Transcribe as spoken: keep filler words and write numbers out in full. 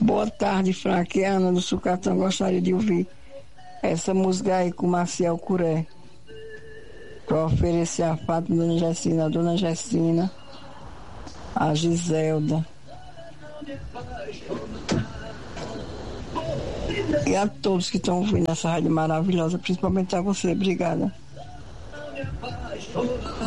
Boa tarde, Frank. Ana do Sucatão, gostaria de ouvir essa música aí com Maciel Curé, para oferecer a Fátima, Dona Gessina, a Dona Gessina, a Giselda e a todos que estão ouvindo essa rádio maravilhosa, principalmente a você. Obrigada.